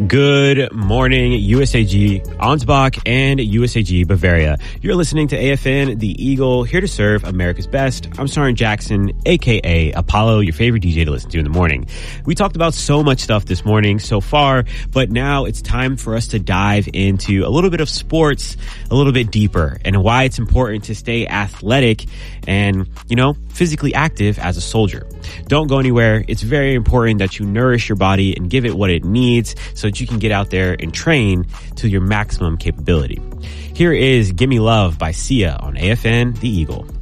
Good morning, USAG Ansbach and USAG Bavaria. You're listening to AFN, The Eagle, here to serve America's best. I'm Soren Jackson, a.k.a. Apollo, your favorite DJ to listen to in the morning. We talked about so much stuff this morning so far, but now it's time for us to dive into a little bit of sports, a little bit deeper, and why it's important to stay athletic and, physically active as a soldier. Don't go anywhere. It's very important that you nourish your body and give it what it needs so that you can get out there and train to your maximum capability. Here is Gimme Love by Sia on AFN, The Eagle.